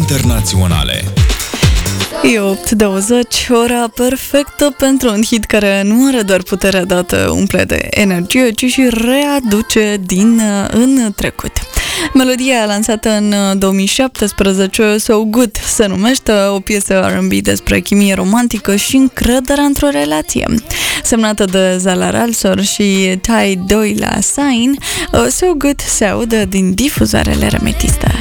internaționale. E 8:20, ora perfectă pentru un hit care nu are doar puterea dată umple de energie, ci și readuce în trecut. Melodia lansată în 2017, So Good se numește, o piesă R&B despre chimie romantică și încrederea într-o relație. Semnată de Zala Ralsor și Tai Doila Sign, So Good se audă din difuzoarele Remetista.